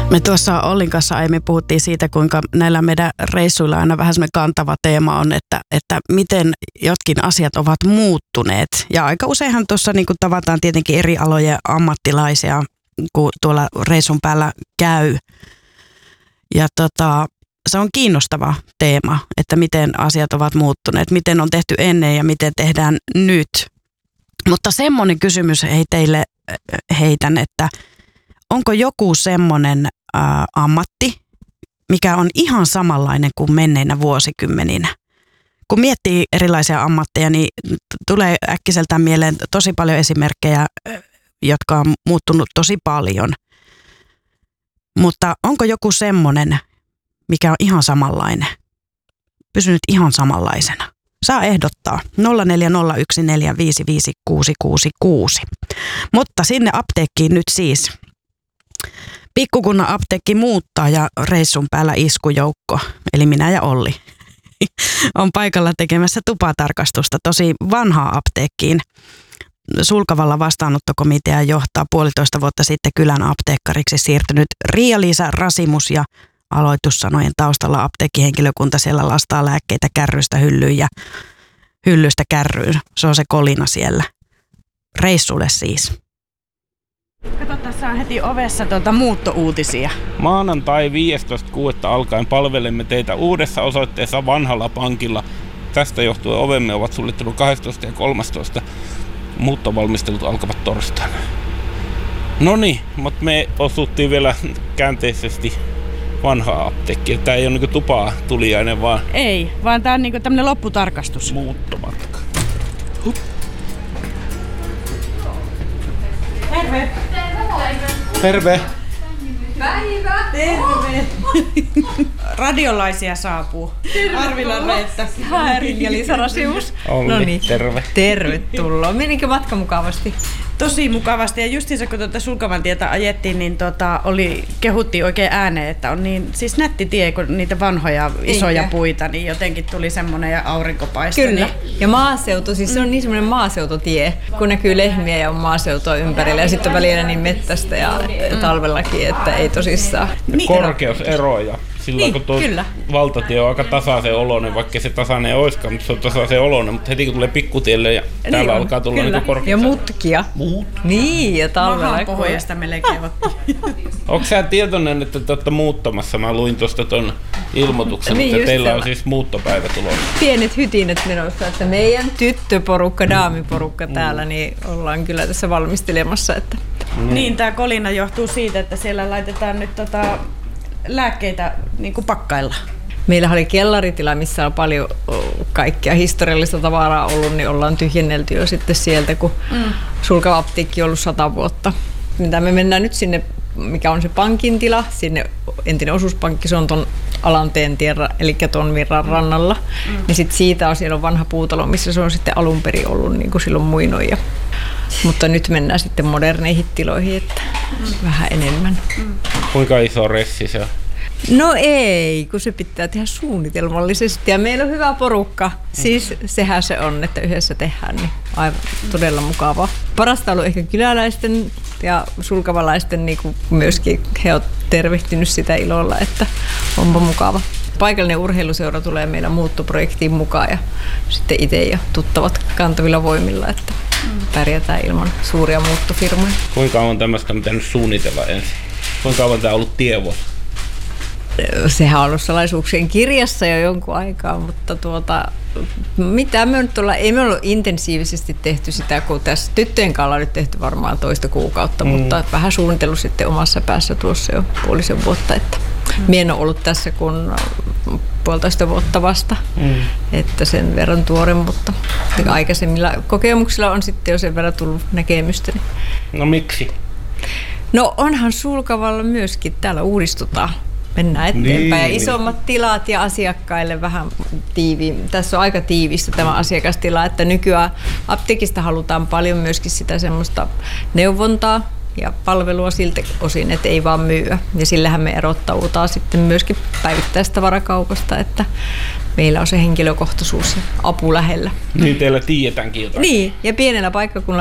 Me tuossa Ollin kanssa aiemmin puhuttiin siitä, kuinka näillä meidän reissuilla aina vähän semmoinen kantava teema on, että miten jotkin asiat ovat muuttuneet. Ja aika useinhan tuossa niin kuin tavataan tietenkin eri alojen ammattilaisia, kun tuolla reissun päällä käy. Ja se on kiinnostava teema, että miten asiat ovat muuttuneet, miten on tehty ennen ja miten tehdään nyt. Mutta semmoinen kysymys teille heitän, että onko joku semmoinen ammatti, mikä on ihan samanlainen kuin menneinä vuosikymmeninä? Kun miettii erilaisia ammatteja, niin tulee äkkiseltään mieleen tosi paljon esimerkkejä, jotka on muuttunut tosi paljon. Mutta onko joku semmoinen, mikä on ihan samanlainen, pysynyt ihan samanlaisena? Saa ehdottaa 0401455666. Mutta sinne apteekkiin nyt siis. Pikkukunnan apteekki muuttaa ja reissun päällä iskujoukko, eli minä ja Olli, on paikalla tekemässä tupatarkastusta tosi vanhaa apteekkiin. Sulkavalla vastaanottokomitea johtaa 1,5 vuotta sitten kylän apteekkariksi siirtynyt Riia-Liisa Rasimus ja aloitussanojen taustalla apteekkihenkilökunta siellä lastaa lääkkeitä kärrystä hyllyyn ja hyllystä kärryyn. Se on se kolina siellä. Reissulle siis. Kato, tässä on heti ovessa muuttouutisia. Maanantai 15.6. alkaen palvelemme teitä uudessa osoitteessa Vanhalla pankilla. Tästä johtuen ovemme ovat suljettu 12. ja 13. Muuttovalmistelut alkavat torstaina. Noniin, mutta me osuttiin vielä käänteisesti vanhaa apteekkia. Tää ei ole niinku tupaa tuliainen vaan. Ei, vaan tää on niinku tämmönen lopputarkastus. Muuttomatka. Terve! Terve! Päivä! Terve! Radiolaisia saapuu. Arvila Reetta. Härin ja Liisa Rasimus. Olli, terve. Tervetuloa. Menikö matka mukavasti? Tosi mukavasti. Ja justiinsa kun Sulkavan tietä ajettiin, niin kehuttiin oikein ääneen, että on niin siis nätti tie, kun niitä vanhoja isoja puita, niin jotenkin tuli semmoinen ja aurinkopaiste. Kyllä. Niin. Ja maaseutu, siis se on niin semmoinen maaseututie, kun näkyy lehmiä ja on maaseutua ympärillä ja sitten välillä niin mettästä ja talvellakin, että ei tosissaan. Niin. Korkeuseroja. Silloin kun tuo valtatie on aika tasaisen oloinen, vaikka se tasainen ei olisikaan, mutta se on tasaisen oloinen, mutta heti kun tulee pikkutielle ja täällä alkaa tulla niin korkeus. Ja mutkia. Niin, ja talvella. Mahan pohjasta melkein otti. Onko sä tietoinen, että te olette muuttamassa? Mä luin tuosta ton ilmoituksen, Niin, että teillä siellä on siis muuttopäivä tulossa. Pienet hytinet menossa, että meidän tyttöporukka, daamiporukka täällä, niin ollaan kyllä tässä valmistelemassa. Että. Niin, tää kolina johtuu siitä, että siellä laitetaan nyt lääkkeitä niin kuin pakkailla. Meillä oli kellaritila, missä on paljon kaikkea historiallista tavaraa ollut, niin ollaan tyhjennelty jo sitten sieltä, kun Sulkava apteekki on ollut 100 vuotta. Mitä me mennään nyt sinne, mikä on se pankin tila, sinne entinen osuuspankki, se on ton Alanteentien, eli ton virran rannalla. Niin sit siitä on siellä on vanha puutalo, missä se on sitten alun perin ollut niin kuin silloin muinoin. Mutta nyt mennään sitten moderneihin tiloihin, että vähän enemmän. Kuinka iso ressi se on? No ei, kun se pitää tehdä suunnitelmallisesti ja meillä on hyvä porukka. Siis sehän se on, että yhdessä tehdään, niin aivan todella mukavaa. Parasta on ollut ehkä kyläläisten ja sulkavalaisten niin kuin myöskin he ovat tervehtinyt sitä ilolla, että onpa mukava. Paikallinen urheiluseura tulee meidän muuttoprojektiin mukaan ja sitten itse ja tuttavat kantavilla voimilla, että pärjätään ilman suuria muuttofirmoja. Kuinka kauan tämmöistä on pitänyt suunnitella ensin? Kuinka kauan tämä on ollut tievuosi? Sehän on ollut salaisuuksien kirjassa jo jonkun aikaa, mutta mitä me nyt ei me ollut intensiivisesti tehty sitä, kun tässä tyttöjen kanssa on nyt tehty varmaan 2 kuukautta, mutta vähän suunnitellut sitten omassa päässä tuossa jo 5 vuotta, että minä en ole ollut tässä kuin 1,5 vuotta vasta, että sen verran tuore, mutta aikaisemmilla kokemuksilla on sitten jo sen verran tullut näkemystä. No miksi? No onhan Sulkavalla myöskin, täällä uudistutaan. Mennään eteenpäin ja isommat tilat ja asiakkaille vähän tässä on aika tiivistä tämä asiakastila, että nykyään apteekista halutaan paljon myöskin sitä semmoista neuvontaa ja palvelua siltä osin, että ei vaan myyä. Ja sillähän me erottaudutaan sitten myöskin päivittäistavarakaupasta, että meillä on se henkilökohtaisuus ja apu lähellä. Niin teillä tiedetäänkin jotain. Niin, ja pienellä paikkakunnalla